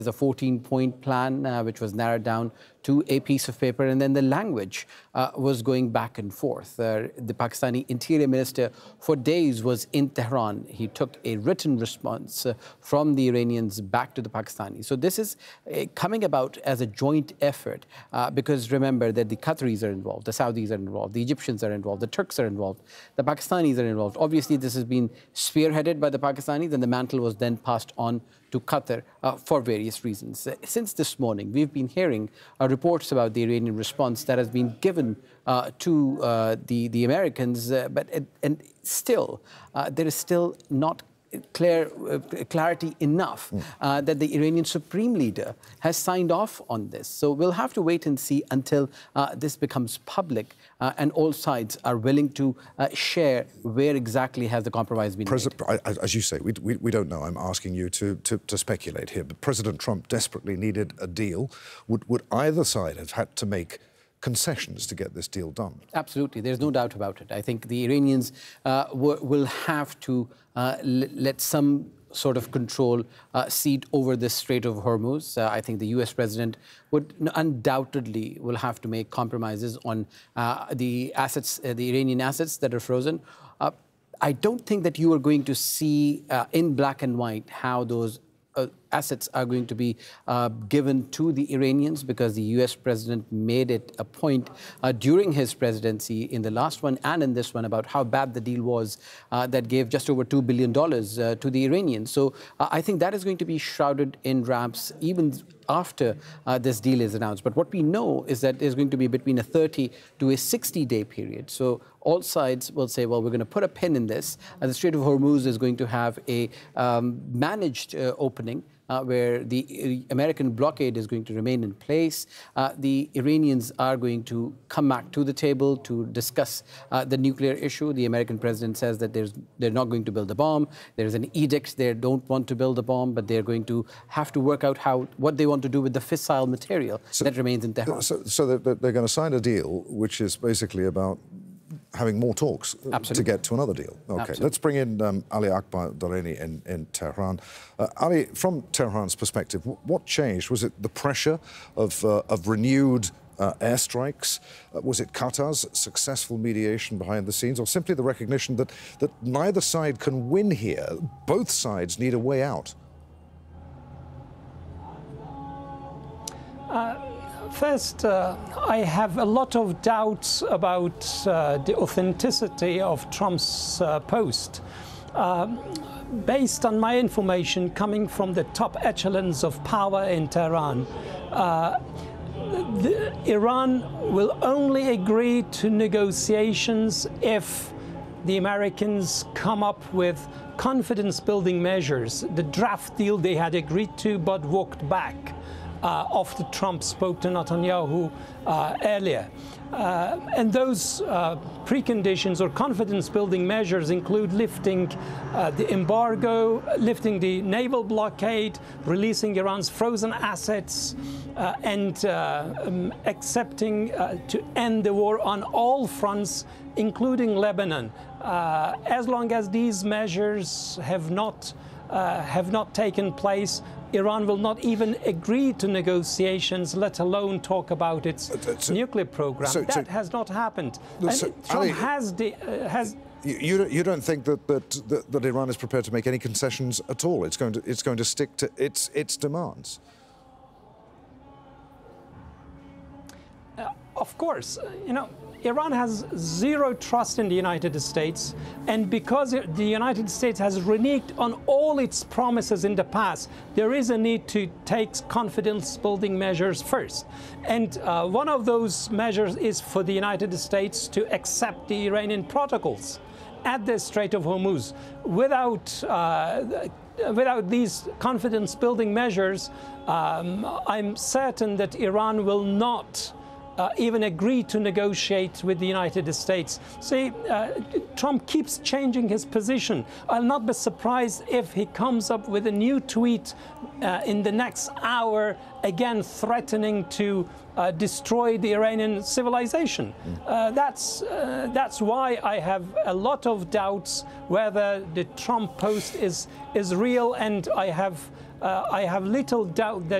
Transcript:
There's a 14-point plan, which was narrowed down to a piece of paper, and then the language was going back and forth. The Pakistani Interior Minister for days was in Tehran. He took a written response from the Iranians back to the Pakistanis. So this is coming about as a joint effort because remember that the Qataris are involved, the Saudis are involved, the Egyptians are involved, the Turks are involved, the Pakistanis are involved. Obviously, this has been spearheaded by the Pakistanis, and the mantle was then passed on to Qatar for various reasons. Since this morning, we've been hearing reports about the Iranian response that has been given to the Americans, and still, there is still not clarity enough that the Iranian Supreme Leader has signed off on this. So we'll have to wait and see until this becomes public and all sides are willing to share where exactly has the compromise been made. As you say, we don't know. I'm asking you to speculate here. But President Trump desperately needed a deal. Would either side have had to make concessions to get this deal done? Absolutely. There's no doubt about it. I think the Iranians will have to let some sort of control cede over the Strait of Hormuz. I think the U.S. president would undoubtedly will have to make compromises on the assets, the Iranian assets that are frozen. I don't think that you are going to see in black and white how those assets are going to be given to the Iranians, because the U.S. president made it a point during his presidency in the last one and in this one about how bad the deal was that gave just over $2 billion to the Iranians. So I think that is going to be shrouded in wraps even after this deal is announced. But what we know is that there's going to be between a 30 to a 60-day period. So all sides will say, well, we're going to put a pin in this. The Strait of Hormuz is going to have a managed opening where the American blockade is going to remain in place. The Iranians are going to come back to the table to discuss the nuclear issue. The American president says that they're not going to build a bomb. There's an edict they don't want to build a bomb, but they're going to have to work out what they want to do with the fissile material that remains in Tehran. So they're going to sign a deal which is basically about having more talks to get to another deal. Okay, Absolutely. Let's bring in Ali Akbar Dareni in Tehran. Ali, from Tehran's perspective, what changed? Was it the pressure of renewed airstrikes? Was it Qatar's successful mediation behind the scenes, or simply the recognition that neither side can win here? Both sides need a way out. First, I have a lot of doubts about the authenticity of Trump's post. Based on my information coming from the top echelons of power in Tehran, Iran will only agree to negotiations if the Americans come up with confidence-building measures, the draft deal they had agreed to but walked back after Trump spoke to Netanyahu earlier. And those preconditions or confidence-building measures include lifting the embargo, lifting the naval blockade, releasing Iran's frozen assets, and accepting to end the war on all fronts, including Lebanon. As long as these measures have not taken place, Iran will not even agree to negotiations, let alone talk about its nuclear program. That has not happened. Trump has. You don't think that Iran is prepared to make any concessions at all? It's going to stick to its demands. Of course, you know, Iran has zero trust in the United States, and because the United States has reneged on all its promises in the past, there is a need to take confidence-building measures first. And one of those measures is for the United States to accept the Iranian protocols at the Strait of Hormuz. Without these confidence-building measures, I'm certain that Iran will not even agree to negotiate with the United States. See, Trump keeps changing his position. I'll not be surprised if he comes up with a new tweet in the next hour, again threatening to destroy the Iranian civilization. That's why I have a lot of doubts whether the Trump post is real, and I have I have little doubt that